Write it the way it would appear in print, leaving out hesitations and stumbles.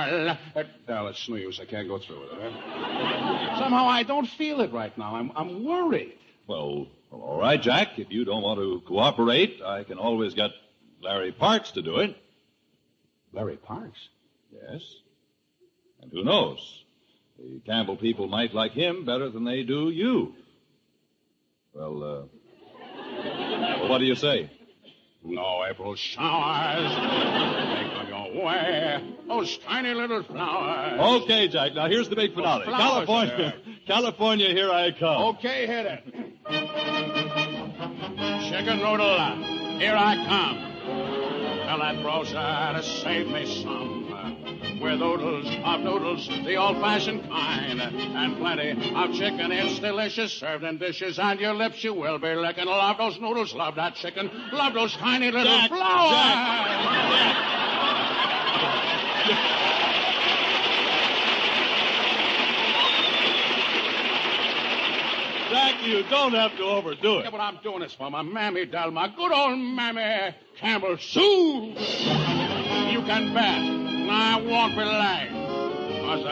Del. Del, it's no use. I can't go through with it. Somehow I don't feel it right now. I'm worried. Well, all right, Jack. If you don't want to cooperate, I can always get Larry Parks to do it. Larry Parks? Yes. And who knows? The Campbell people might like him better than they do you. Well, what do you say? No April showers make on your way. Those tiny little flowers. Okay, Jack. Now here's the big finale. Flowers, California, here I come. Okay, hit it. Chicken noodle, here I come. Tell that grocer to save me some. With oodles of noodles, the old-fashioned kind, and plenty of chicken. It's delicious, served in dishes, and your lips you will be licking. Love those noodles, love that chicken, love those tiny little flowers. Jack, you don't have to overdo it. Yeah, but I'm doing this for my mammy, Del, my good old mammy Campbell Sue. You can bet I won't be late.